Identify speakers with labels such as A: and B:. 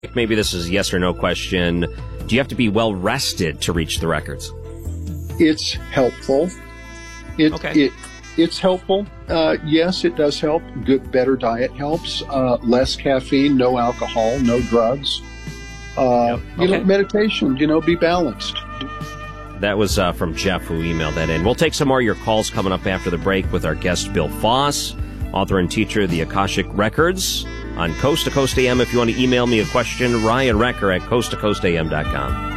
A: Maybe this is a yes or no question. Do you have to be well rested to reach the records?
B: It's helpful. It's helpful. Yes, it does help. Better diet helps. Less caffeine, no alcohol, no drugs. Meditation, be balanced.
A: That was from Jeff, who emailed that in. We'll take some more of your calls coming up after the break with our guest, Bill Foss, author and teacher of the Akashic Records on Coast to Coast AM. If you want to email me a question, Ryan Wrecker at coasttocoastam.com.